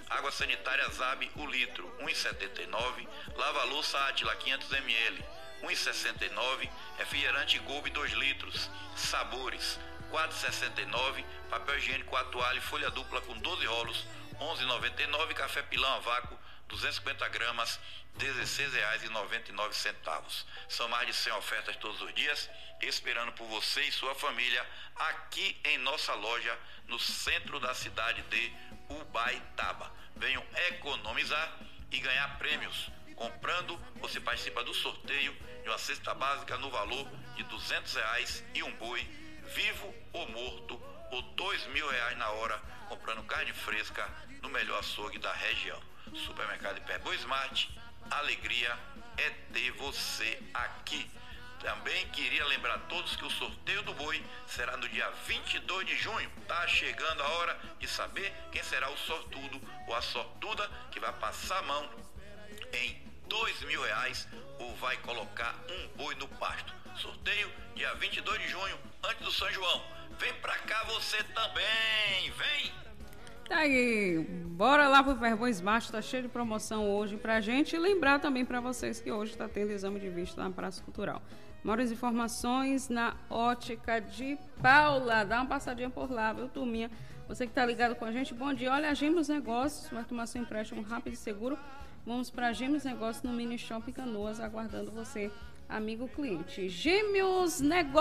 Água sanitária Zab, o litro, 1,79. Lava-louça Átila, 500 ml, 1,69. Refrigerante Golbe, 2 litros. Sabores, 4,69. Papel higiênico A Toalha, folha dupla com 12 rolos, 11,99. Café Pilão a vácuo, 250 gramas, R$16,99. São mais de 100 ofertas todos os dias, esperando por você e sua família aqui em nossa loja no centro da cidade de Ubaitaba. Venham economizar e ganhar prêmios. Comprando, você participa do sorteio de uma cesta básica no valor de R$200 e um boi, vivo ou morto, ou R$2.000 na hora, comprando carne fresca no melhor açougue da região. Supermercado Hiperboa Smart, alegria é ter você aqui. Também queria lembrar a todos que o sorteio do boi será no dia 22 de junho. Tá chegando a hora de saber quem será o sortudo ou a sortuda que vai passar a mão em R$2.000 ou vai colocar um boi no pasto. Sorteio dia 22 de junho, antes do São João. Vem pra cá você também, vem! Tá aí, bora lá pro Hiperboa Smart, tá cheio de promoção hoje pra gente. E lembrar também pra vocês que hoje tá tendo exame de vista na Praça Cultural. Maiores informações na Ótica de Paula. Dá uma passadinha por lá, viu, turminha? Você que tá ligado com a gente, bom dia. Olha, a Gêmeos Negócios vai tomar seu empréstimo rápido e seguro. Vamos pra Gêmeos Negócios no Mini Shopping Canoas, aguardando você, amigo cliente. Gêmeos Negócios.